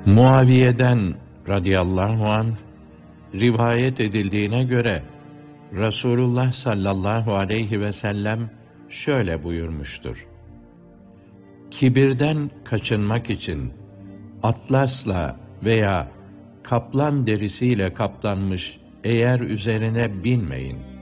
Muaviye'den radıyallahu anh rivayet edildiğine göre Resulullah sallallahu aleyhi ve sellem şöyle buyurmuştur: Kibirden kaçınmak için atlasla veya kaplan derisiyle kaplanmış eğer üzerine binmeyin.